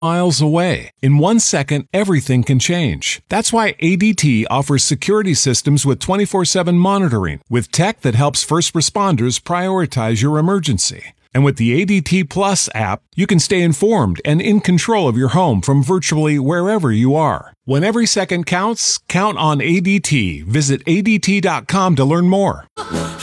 miles away. In 1 second, everything can change. That's why ADT offers security systems with 24/7 monitoring, with tech that helps first responders prioritize your emergency. And with the ADT Plus app, you can stay informed and in control of your home from virtually wherever you are. When every second counts, count on ADT. Visit ADT.com to learn more.